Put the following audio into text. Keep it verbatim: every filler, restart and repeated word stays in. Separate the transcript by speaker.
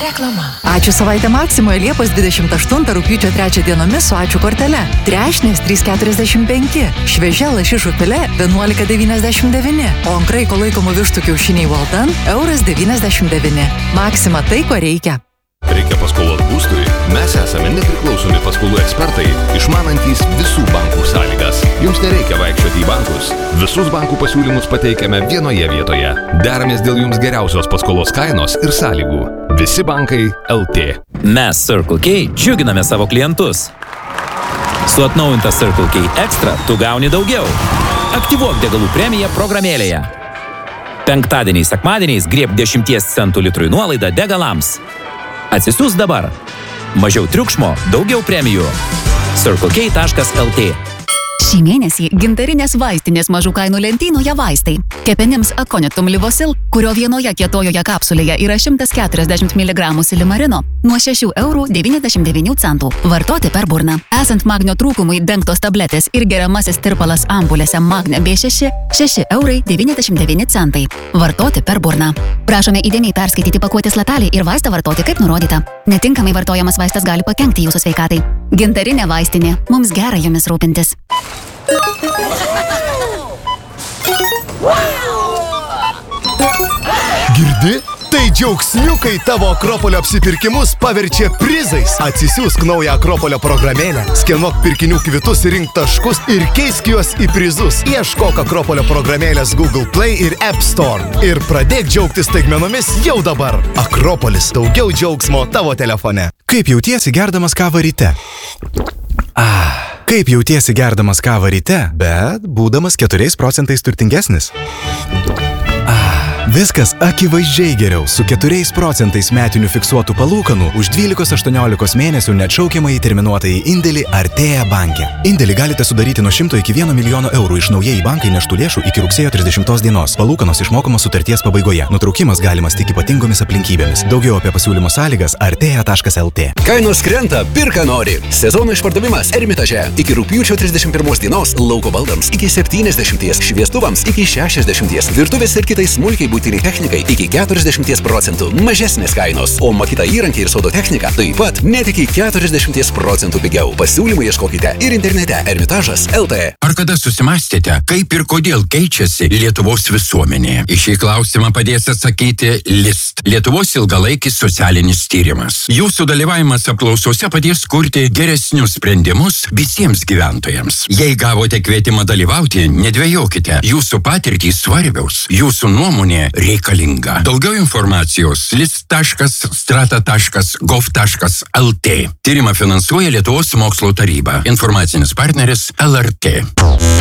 Speaker 1: Reklama.
Speaker 2: Ačiū savaitę Maksimoje Liepos dvidešimt aštuntą rugpjūčio trečią dienomis su ačiū kortele. Trešnės trys keturiasdešimt penki, šviežia lašišų filė vienuolika devyniasdešimt devyni, o ant kraiko laikomų vištų kiaušiniai Walton euras devyniasdešimt devyni. Maksima tai, ko reikia.
Speaker 3: Reikia paskolos būstui? Mes esame nepriklausomi paskolų ekspertai, išmanantys visų bankų sąlygas. Jums nereikia vaikščioti į bankus. Visus bankų pasiūlymus pateikiame vienoje vietoje. Deramės dėl jums geriausios paskolos kainos ir sąlygų. Visi bankai L T.
Speaker 4: Mes Circle K džiuginame savo klientus. Su atnaujinta Circle K Extra tu gauni daugiau. Aktyvuok degalų premiją programėlėje. Penktadieniais, sekmadieniais grieb dešimties centų litrui nuolaidą degalams. Atsisiųs dabar. Mažiau triukšmo, daugiau premijų. circle k taškas l t.
Speaker 5: Šį mėnesį gintarinės vaistinės mažų kainų lentynoje vaistai. Kepenims Aconitum Livosil, kurio vienoje kietojoje kapsulėje yra šimtas keturiasdešimt miligramų silimarino, nuo šešių eurų devyniasdešimt devynių centų. Vartoti per burną. Esant magnio trūkumui dengtos tabletės ir geriamasis tirpalas ampulėse Magne B šeši, šeši eurai devyniasdešimt devyni centai. Vartoti per burną. Prašome įdėmiai perskaityti pakuotės lapelį ir vaistą vartoti kaip nurodyta. Netinkamai vartojamas vaistas gali pakenkti jūsų sveikatai. Gintarinė vaistinė. Mums gera jomis rūpintis.
Speaker 6: Girdi? Tai džiaugsmiukai tavo Akropolio apsipirkimus paverčia prizais. Atsisiųsk naują Akropolio programėlę, skenuok pirkinių kvitus, rink taškus ir keisk juos į prizus. Ieškok Akropolio programėlės Google Play ir App Store ir pradėk džiaugtis staigmenomis jau dabar. Akropolis. Daugiau džiaugsmo tavo telefone.
Speaker 7: Kaip jautiesi gerdamas kavą ryte? Ah. Kaip jautiesi gerdamas kavą ryte, bet būdamas keturiais procentais turtingesnis? Ah. Viskas akivaizdžiai geriau su keturiais procentais metinių fiksuotų palūkanų už dvylikos aštuoniolikos mėnesių neatšaukiamai terminuotąjį indėlį Artea banke. Indėlį galite sudaryti nuo šimto iki vieno milijono eurų iš naujai į bankai neštų lėšų iki rugsėjo trisdešimtos dienos. Palūkanos išmokamos sutarties pabaigoje. Nutraukimas galimas tik ypatingomis aplinkybėmis. Daugiau apie pasiūlymo sąlygas artea taškas l t.
Speaker 8: Kainos krenta, pirka nori. Sezono išpardavimas Ermitaže. Iki rugpjūčio trisdešimt pirmos dienos lauko baldams iki septyniasdešimties, šviestuvams iki šešiasdešimties, virtuvės ir kitai smulkiai būtiniai technikai iki keturiasdešimties procentų mažesnės kainos, o makita įrankiai ir sodo technika taip pat net iki keturiasdešimties procentų pigiau. Pasiūlymų ieškokite ir internete ermitažas taškas l t.
Speaker 9: Ar kada susimąstėte, kaip ir kodėl keičiasi Lietuvos visuomenė? Į šį klausimą padės atsakyti List, Lietuvos ilgalaikis socialinis tyrimas. Jūsų dalyvavimas apklausose padės kurti geresnius sprendimus visiems gyventojams. Jei gavote kvietimą dalyvauti, nedvejokite. Jūsų patirtys svarbiaus, jūsų nuomonė reikalinga. Daugiau informacijos list taškas strata taškas gov taškas l t. Tyrimą finansuoja Lietuvos mokslo taryba. Informacinis partneris L R T.